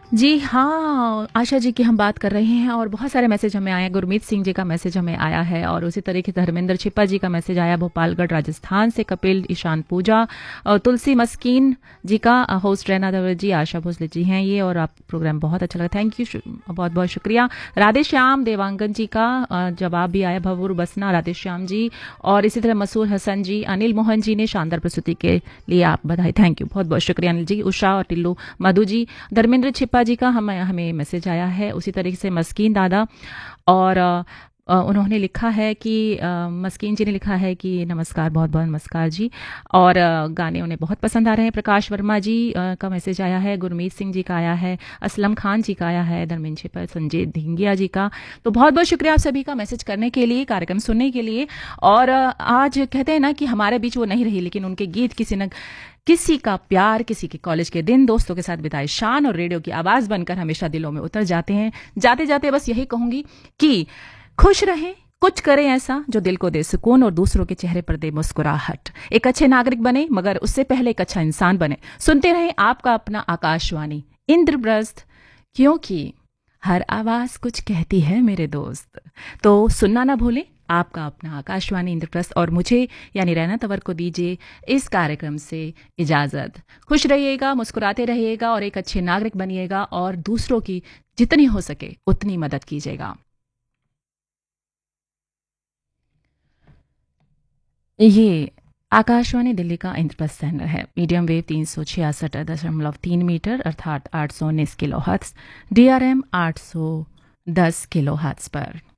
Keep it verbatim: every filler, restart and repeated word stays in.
जी हाँ, आशा जी की हम बात कर रहे हैं और बहुत सारे मैसेज हमें आए हैं। गुरमीत सिंह जी का मैसेज हमें आया है और उसी तरीके से धर्मेंद्र छिप्पा जी का मैसेज आया भोपालगढ़ राजस्थान से। कपिल ईशान पूजा और तुलसी मस्कीन जी का होस्ट रहना दवर जी, आशा भोसले जी हैं ये, और आप प्रोग्राम बहुत अच्छा लगा, थैंक यू, बहुत बहुत शुक्रिया। राधे श्याम देवांगन जी का अ, जवाब भी आया, भवूर बसना राधे श्याम जी। और इसी तरह मसूर हसन जी, अनिल मोहन जी ने शानदार प्रस्तुति के लिए आप बधाई, थैंक यू, बहुत बहुत शुक्रिया अनिल जी। उषा और टिल्लू मधु जी, धर्मेंद्र छिप्पा जी का हमें हमें मैसेज आया है। उसी तरीके से मस्कीन दादा, और अ, अ, उन्होंने लिखा है कि अ, मस्कीन जी ने लिखा है कि नमस्कार, बहुत बहुत नमस्कार जी, और अ, गाने उन्हें बहुत पसंद आ रहे हैं। प्रकाश वर्मा जी अ, का मैसेज आया है, गुरमीत सिंह जी का आया है, असलम खान जी का आया है, धर्मेंद्र छिपा, संजय धिंगिया जी का। तो बहुत बहुत शुक्रिया आप सभी का मैसेज करने के लिए, कार्यक्रम सुनने के लिए। और अ, आज कहते हैं ना कि हमारे बीच वो नहीं रही, लेकिन उनके गीत किसी न किसी का प्यार, किसी के कॉलेज के दिन, दोस्तों के साथ बिताए शान और रेडियो की आवाज बनकर हमेशा दिलों में उतर जाते हैं। जाते जाते बस यही कहूंगी कि खुश रहें, कुछ करें ऐसा जो दिल को दे सुकून और दूसरों के चेहरे पर दे मुस्कुराहट। एक अच्छे नागरिक बने, मगर उससे पहले एक अच्छा इंसान बने। सुनते रहें आपका अपना आकाशवाणी इंद्रप्रस्थ, क्योंकि हर आवाज कुछ कहती है मेरे दोस्त। तो सुनना ना भूलें, आपका अपना आकाशवाणी इंद्रप्रस्थ। और मुझे यानी रैना तंवर को दीजिए इस कार्यक्रम से इजाजत। खुश रहिएगा, मुस्कुराते रहिएगा और एक अच्छे नागरिक बनिएगा और दूसरों की जितनी हो सके उतनी मदद कीजिएगा। ये आकाशवाणी दिल्ली का इंद्रप्रस्थ चैनल है। मीडियम वेव तीन सौ छियासठ दशमलव तीन मीटर अर्थात आठ सौ उन्नीस kilo hertz, D R M आठ सौ दस किलो हर्ट्ज पर।